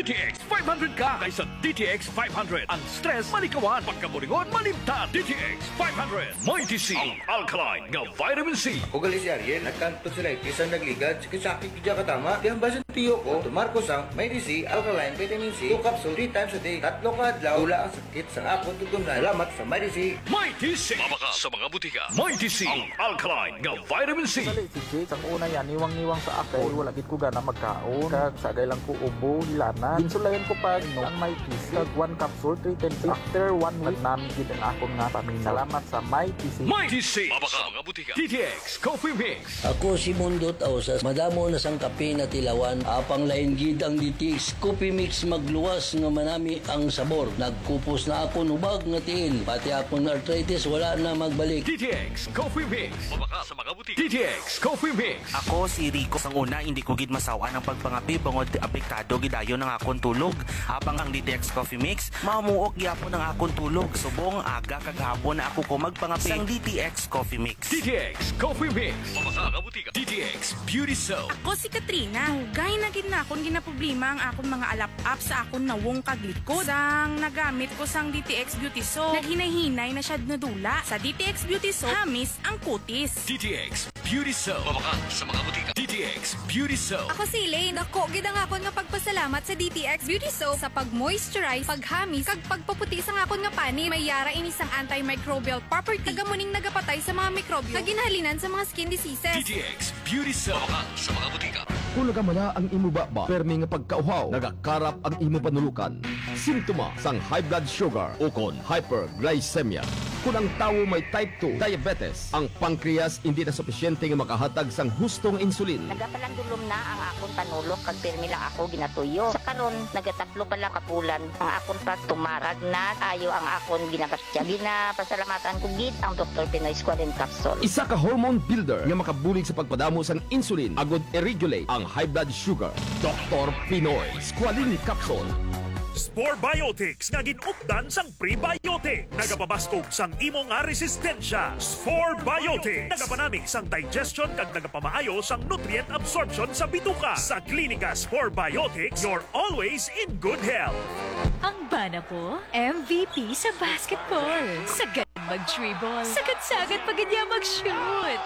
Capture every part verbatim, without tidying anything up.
D T X five hundred ka kaysa D T X five hundred. Ang stress, malikawan, pagkaburingon, malimtan. D T X five hundred. Mighty C, ang alkaline nga vitamin C. Ugali si Ariel, nagkanto sila kisang nagligad, sakit kaya katama. Di ang basan tiyo ko, tumarko sang Mighty C, alkaline, vitamin C, two capsule, three times a day. Tatlo ka adlaw, tula ang sakit sa akong tutungan. Salamat sa Mighty C. Mighty C. Mabaka sa mga butika. Mighty C, ang alkaline nga vitamin C. Dali si Jake, ang una yan, niwang-niwang sa akin. Wala gid ko gana magkaon. Kag sagay lang ko ubo, hilanan. Insulayan ko pa no ang Mighty C. Kag one capsule, three times. After one week, namin gid ang akong nga paminaw. Salamat sa Mighty C. Mighty C. Mabaka sa mga butika. D T X Coffee Mix. Ako si Mundot Ausas, madamo na sang kape na tilawan. Apang lain gid ang D T X Coffee Mix magluwas nga manami ang sabor. Nagkupos na ako nubag nga tiil. Pati akong arthritis wala na magbalik. D T X Coffee Mix. Mabaka sa mga butika. D T X Coffee Mix. Ako si Rico. Sang una, hindi ko gid masawa ng pagpangapi bangod apektado gidayon ng akong tulog. Habang ang D T X Coffee Mix, mamuok gyapon ng akong tulog. Subong aga kaghapon na ako ko magpangapi sang D T X Coffee Mix. D T X Coffee Mix. Mabaka mga butika. D T X Beauty Soap. Ako si Katrina. Hugay na gid na akong ginaproblema ang akong mga alap-up sa akong nawong kaglikod. Sang nagamit ko sang D T X Beauty Soap, naghinay-hinay na siya nadula. Sa D T X Beauty Soap, hamis ang kutis. D T X Beauty Soap. Mabaka sa mga butika. D T X Beauty Soap. Ako si Elaine. Dako gid ang akon nga pagpasalamat sa D T X Beauty Soap sa pag-moisturize, paghamis, kag pagpaputi sa akon nga pani. May yara ini sang antimicrobial property. Tagamuning nagapatay sa mga mikrobyo nga ginhalinan sa mga skin diseases. D T X Beauty Soap. Mabaka sa mga butika. Hulaga man na ang imo baba, permi nga pagkauhaw, nagakarap ang imo panulukan. Simptoma sang high blood sugar o kon hyperglycemia. Kung ang tawo may type two diabetes, ang pancreas hindi na supisyente nga makahatag sang hustong insulin. Nagapalandulom na ang akong panulok kag pirmi lang ako ginatuyo. Sa karon nagatatlo pa lang kapulan ang akong pagtumarag na ayo ang akong ginapastya. Ginapasalamatan ko gid ang Doctor Pinoy Squalene Capsule. Isa ka hormone builder nga makabulig sa pagpadamo sang insulin agod i-regulate ang high blood sugar. Doctor Pinoy Squalene Capsule. Spore Biotics nga ginupdan sang prebiotic. Nagapabastog sang imo nga resistensya. Spore Biotics nagapanamig sang digestion kag nagapamaayo sang nutrient absorption sa bituka. Sa Klinika Spore Biotics, you're always in good health. Ang bana ko, M V P sa basketball. Sagad mag-dribble. Sagad-sagad pag niya mag-shoot.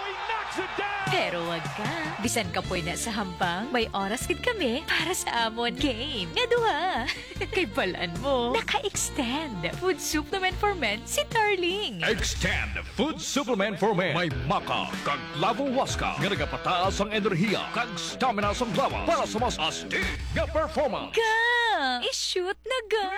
Pero wag ka. Bisan ka po'y na sa hambang, may oras gid kami para sa amon game. Nga duha. Kay balaan mo, naka-extend. Food supplement for men si Darling. Extend Food Supplement for Men. May maka kag lavo waska nga nagapataas ang enerhiya kag stamina sa lawas para sa mas astig nga performance. Ga! I-shoot na ga!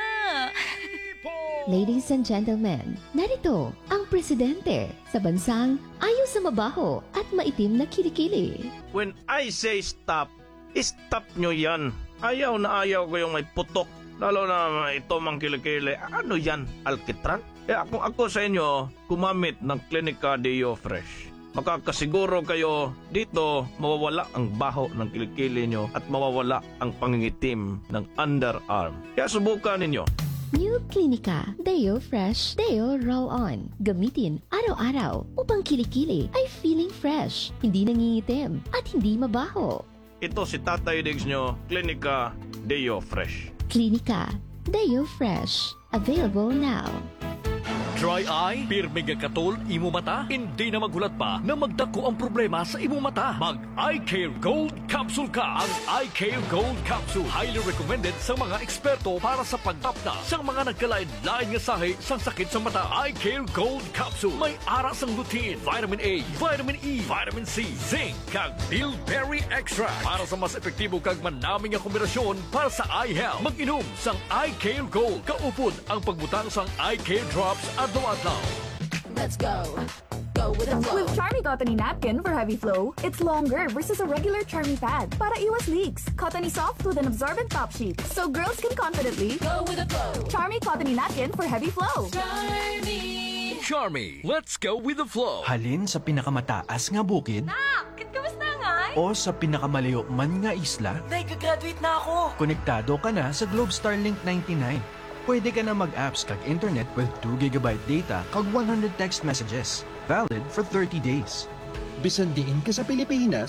Ladies and gentlemen, narito ang presidente sa bansang ayaw sa mabaho at maitim na kilikili. When I say stop, stop nyo yan. Ayaw na ayaw ko yung may putok. Lalo na ito mang kilikili. Ano yan? Alkitran? Eh kung ako sa inyo, gumamit ng Klinika Deo Fresh. Makakasiguro kayo dito mawawala ang baho ng kilikili nyo at mawawala ang pangingitim ng underarm. Kaya subukan ninyo. New Klinika Deo Fresh Deo Roll-On. Gamitin araw-araw upang kilikili ay feeling fresh, hindi nangingitim at hindi mabaho. Ito si Tatay Diggs nyo, Klinika Deo Fresh. Klinika Deo Fresh. Available now. Dry eye, pirmi nga katol, imo mata, hindi na magulat pa na magdako ang problema sa imo mata. Mag Eye Care Gold Capsule ka. Ang Eye Care Gold Capsule highly recommended sa mga eksperto para sa pagtapna sa mga nagkalain-lain nga sahi sang sakit sa mata. Eye Care Gold Capsule may ara sang lutein, vitamin A, vitamin E, vitamin C, zinc, kag bilberry extract para sa mas epektibo kag manaming nga kombinasyon para sa eye health. Mag-inom sang Eye Care Gold. Kaupod ang pagbutang sang Eye Care Drops adlaw-adlaw. Let's go. Go with the flow. With Charmy Cottony Napkin for heavy flow, it's longer versus a regular Charmy pad para iwas leaks. Cottony soft with an absorbent top sheet, so girls can confidently go with the flow. Charmy Cottony Napkin for heavy flow. Charmy! Charmy, let's go with the flow. Halin sa pinakamataas nga bukid. Nak, kamusta nga? O sa pinakamalayo man nga isla. Day, gagraduate na ako. Konektado ka na sa Globe Starlink ninety-nine. Pwede ka na mag-apps kag internet with two gigabyte data kag one hundred text messages. Valid for thirty days. Bisan diin ka sa Pilipinas,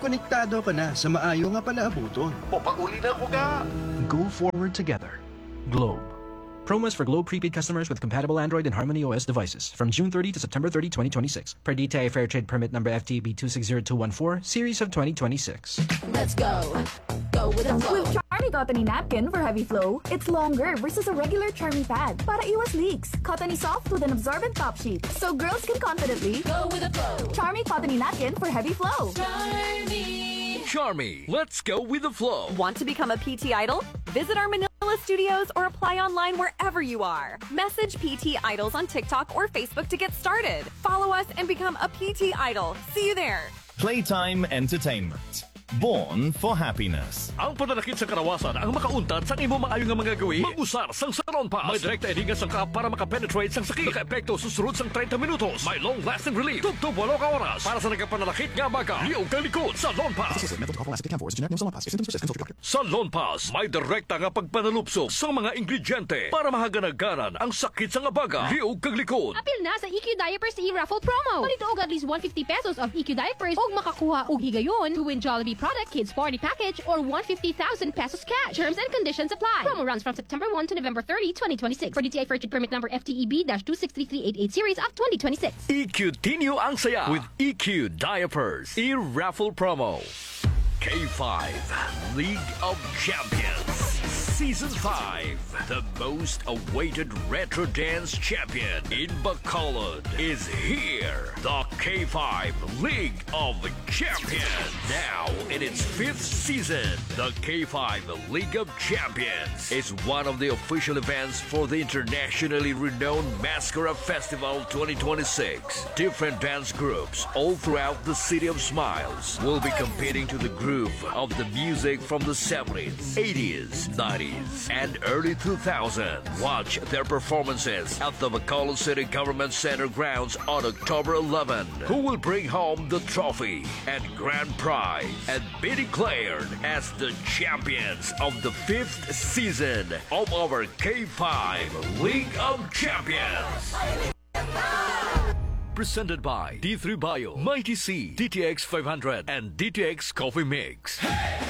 konektado ka na sa maayo nga palaabuton. Papaguli na ko ka! Go forward together. Globe. Promos for Globe prepaid customers with compatible Android and Harmony O S devices from June thirtieth to September thirtieth, twenty twenty-six. Per D T I Fair Trade Permit number F T B two six zero two one four, series of twenty twenty-six. Let's go. Go with the flow. With Charmy Cottony Napkin for heavy flow, it's longer versus a regular Charmy pad. Para iwas leaks. Cottony soft with an absorbent top sheet. So girls can confidently go with the flow. Charmy Cottony Napkin for heavy flow. Charmy! Charmy, let's go with the flow. Want to become a P T idol? Visit our Manila studios or apply online wherever you are. Message P T Idols on TikTok or Facebook to get started. Follow us and become a P T idol. See you there. Playtime Entertainment. Born for happiness. Ang pananakit sa karawasan ang makauntad sa imo maayo nga mga gawi. Mag-usar sang Salon Pass. May direkta edinga sang ka para makapenetrate sang sakit. Naka-epekto susunod sang thirty minutos. May long-lasting relief. Tugtog walo ka oras. Para sa nagkapanalakit nga baga. Liog kang likod. Salon Pass. Salon Pass. May direkta nga pagpanalupsok sa mga ingrediente para mahaganagaran ang sakit sa nga baga. Liog kang likod. Apil na sa E Q Diapers e-raffle promo. Palito og at least one hundred fifty pesos of E Q Diapers og makakuha og higayon to win Jollibee product Kids forty package or one hundred fifty thousand pesos cash. Terms and conditions apply. Promo runs from September first to November thirtieth, twenty twenty-six. For D T I Fair Trade Permit number F T E B two six three three eight eight series of twenty twenty-six. E Q Tinyo ang saya with E Q Diapers e-raffle promo. K five League of Champions Season five. The most awaited retro dance champion in Bacolod is here. The K five League of Champions. Now in its fifth season, the K five League of Champions is one of the official events for the internationally renowned Mascara Festival twenty twenty-six. Different dance groups all throughout the City of Smiles will be competing to the groove of the music from the seventies, eighties, nineties, and early two thousands. Watch their performances at the Bacolod City Government Center grounds on October eleventh. Who will bring home the trophy and grand prize and be declared as the champions of the fifth season of our K five League of Champions. Presented by D three Bio, Mighty C, D T X five hundred, and D T X Coffee Mix. Hey!